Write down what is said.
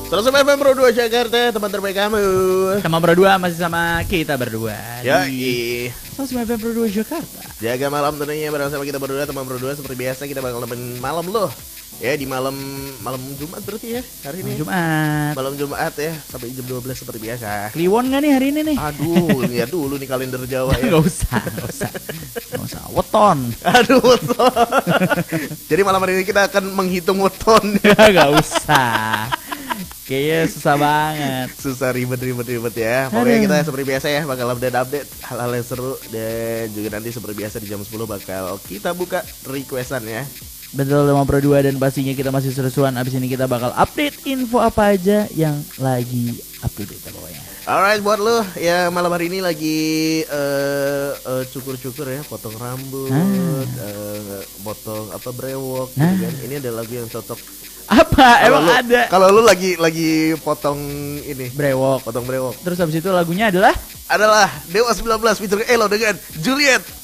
Terus FM Pro 2 Jakarta, teman terbaik kamu. Teman berdua masih sama kita berdua. Yoi. Sama FM Pro 2 Jakarta. Jaga malam tentunya bareng sama kita berdua, teman berdua. Seperti biasa kita bakal nemenin malam lo. Ya di malam Jumat berarti ya hari ini. Jumat. Malam Jumat ya sampai jam 12 seperti biasa. Kliwon gak nih hari ini nih? Aduh, lihat dulu nih kalender Jawa ya. Gak usah. Weton. Aduh, weton. Jadi malam hari ini kita akan menghitung weton. Gak usah. Kayaknya susah banget. Susah ribet ya. Pokoknya kita seperti biasa ya bakal update hal-hal yang seru. Dan juga nanti seperti biasa di jam 10 bakal kita buka requestan ya. Betul, Teman Pro 2, dan pastinya kita masih seru-seruan. Abis ini kita bakal update info apa aja yang lagi update pokoknya. Alright, buat lo ya malam hari ini lagi cukur-cukur ya, potong rambut, potong apa brewok gitu kan. Ini ada lagu yang cocok. Apa? Emang ada? Kalau lu lagi potong ini brewok. Potong brewok. Terus habis itu lagunya adalah Dewa 19 featuring Elo dengan Juliet.